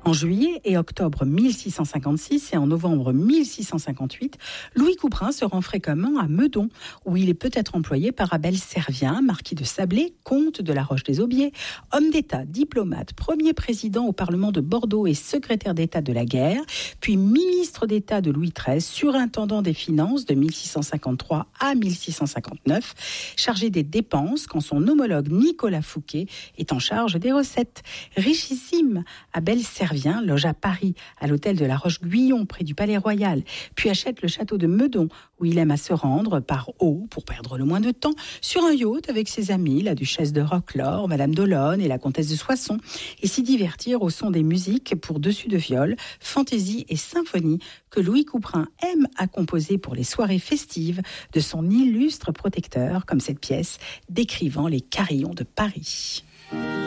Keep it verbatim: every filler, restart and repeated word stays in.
En juillet et octobre mille six cent cinquante-six et en novembre mille six cent cinquante-huit, Louis Couperin se rend fréquemment à Meudon, où il est peut-être employé par Abel Servien, marquis de Sablé, comte de la Roche-des-Aubiers, homme d'État, diplomate, premier président au Parlement de Bordeaux et secrétaire d'État de la guerre, puis ministre d'État de Louis treize, surintendant des finances de mille six cent cinquante-trois à mille six cent cinquante-neuf, chargé des dépenses quand son homologue Nicolas Fouquet est en charge des recettes. Richissime, Abel Servien loge à Paris, à l'hôtel de la Roche-Guyon, près du Palais Royal, puis achète le château de Meudon, où il aime à se rendre par eau, pour perdre le moins de temps, sur un yacht avec ses amis, la duchesse de Roquelaure, Madame d'Olonne et la comtesse de Soissons, et s'y divertir au son des musiques pour dessus de viol, fantaisie et symphonie que Louis Couperin aime à composer pour les soirées festives de son illustre protecteur, comme cette pièce décrivant les carillons de Paris.